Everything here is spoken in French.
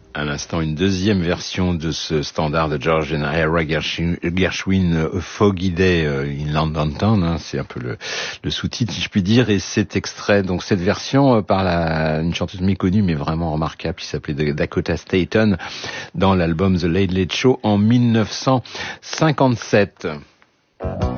À l'instant, une deuxième version de ce standard de George and Ira Gershwin, Foggy Day in London Town, hein, c'est un peu le sous-titre, si je puis dire, et cet extrait, donc cette version par une chanteuse méconnue mais vraiment remarquable qui s'appelait Dakota Staton dans l'album The Late Late Show en 1957.